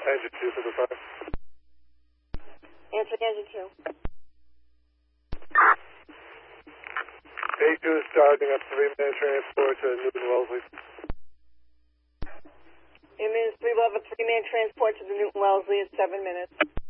Engine 2 for the 5. Answer engine 2. A2 is starting a 3-minute transport to Newton Wellesley. It means 3 will have a 3-man transport to the Newton Wellesley in 7 minutes.